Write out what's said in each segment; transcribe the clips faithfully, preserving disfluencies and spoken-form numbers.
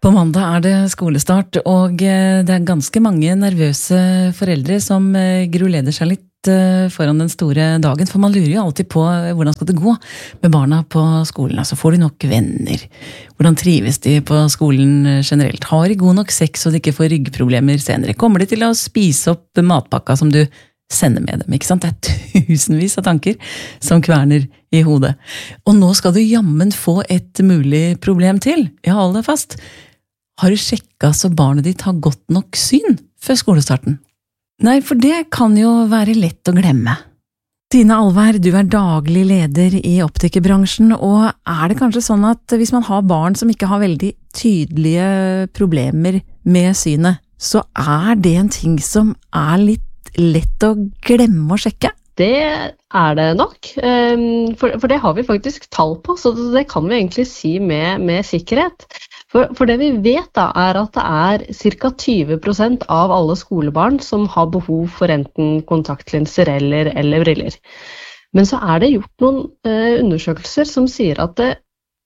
På mandag er det skolestart, og det er ganske mange nervøse foreldre som gruleder seg litt foran den store dagen, for man lurer jo alltid på hvordan skal det gå med barna på skolen. Altså, får de nok venner? Hvordan trives de på skolen generelt? Har de god nok sex så de ikke får ryggproblemer senere? Kommer de til å spise opp matpakka som du sender med dem, ikke sant? Det er tusenvis av tanker som kverner i hodet. Og nå skal du jammen få et mulig problem til. Ja, hold deg fast. Har du sjekket så barnet ditt har godt nok syn før skolestarten? Nei, for det kan jo være lett å glemme. Tine Alvær, du er daglig leder i optikerbransjen, og er det kanskje sånn at hvis man har barn som ikke har veldig tydelige problemer med synet, så er det en ting som er litt lett å glemme å sjekke? Det er det nok, for, for det har vi faktisk tall på, så det kan vi egentlig si med, med sikkerhet. For, for det vi vet da, er at det er ca. tyve prosent av alle skolebarn som har behov for enten kontaktlinser eller, eller briller. Men så er det gjort noen eh, undersøkelser som sier at det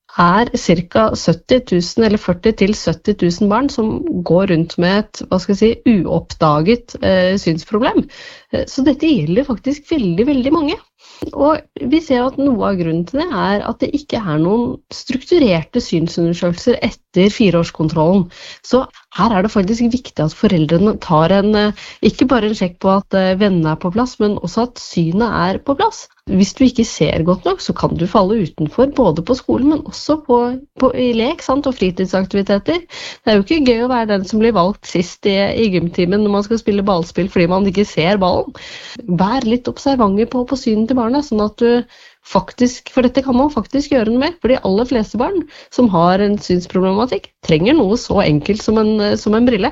er ca. sytti tusen eller førti til sytti tusen barn som går rundt med et, hva skal jeg si, uoppdaget eh, synsproblem. Så dette gjelder faktisk veldig, veldig mange. Og vi ser at noe av grunnen til det er at det ikke er noen strukturerte synsundersøkelser etter fireårskontrollen. Så her er det faktisk viktig at foreldrene tar en, ikke bare en sjekk på at vennene er på plass, men også at synet er på plass. Hvis du ikke ser godt nok, så kan du falle utenfor, både på skolen, men også på, på, i lek, sant, og fritidsaktiviteter. Det er jo ikke gøy å være den som blir valgt sist i, i gymtimen når man skal spille ballspill fordi man ikke ser ballen. Vær litt observanger på, på synet til barnet, sånn at du faktisk, for dette kan man faktisk gjøre noe med, for de aller fleste barn som har en synsproblematikk trenger noe så enkelt som en, som en brille.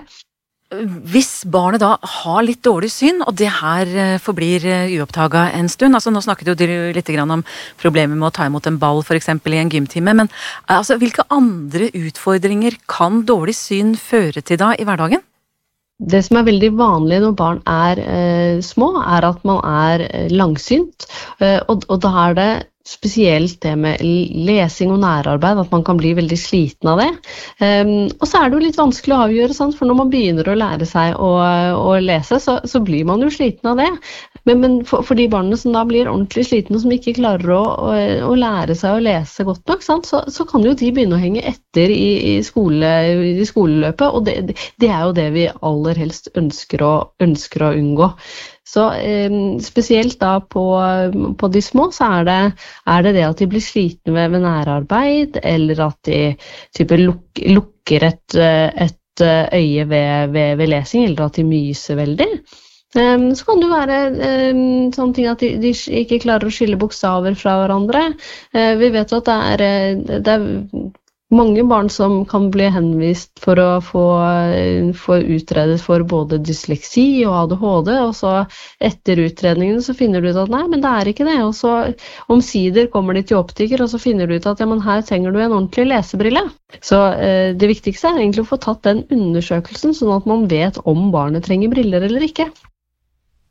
Hvis barnet da har litt dårlig syn, og det her forblir uoppdaget en stund, altså nå snakket jo du litt grann om problemer med å ta imot en ball for eksempel i en gymtime, men altså, hvilke andre utfordringer kan dårlig syn føre til da i hverdagen? Det som er veldig vanlig når barn er eh, små, er at man er langsynt, eh, og, og da er det spesielt det med lesing og nærarbeid, at man kan bli veldig sliten av det. Um, og så er det jo litt vanskelig å avgjøre, sant? For når man begynner å lære seg å, å lese, så, så blir man jo sliten av det. Men, men for, for de barna som da blir ordentlig slitne, og som ikke klarer å, å, å lære seg å lese godt nok, sant? Så, så kan jo de begynne å henge etter i, i, skole, i skoleløpet, og det, det er jo det vi aller helst ønsker å, ønsker å unngå. Så eh, spesielt da på, på de små så er det, er det det at de blir slitne ved, ved nærarbeid, eller at de type luk, lukker et, et øye ved, ved, ved lesing, eller at de myser veldig. Um, så kan det være um, sånne ting at de, de ikke klarer å skille bokstaver fra hverandre. Uh, vi vet jo at det er, det er mange barn som kan bli henvist for å få, få utredet for både dysleksi og A D H D, og så etter utredningen så finner du ut at nei, men det er ikke det, og så omsider kommer de til optiker, og så finner du ut at ja, men her trenger du en ordentlig lesebrille. Så eh, det viktigste er egentlig å få tatt den undersøkelsen, sånn at man vet om barnet trenger briller eller ikke.